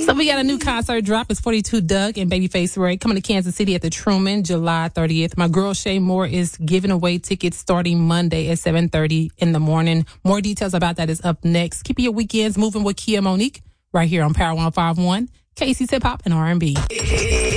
So we got a new concert drop. It's 42 Doug and Babyface Ray coming to Kansas City at the Truman, July 30th. My girl Shay Moore is giving away tickets starting Monday at 7:30 in the morning. More details about that is up next. Keep your weekends moving with Kia Monique right here on Power 105.1, Casey's Hip Hop and R&B.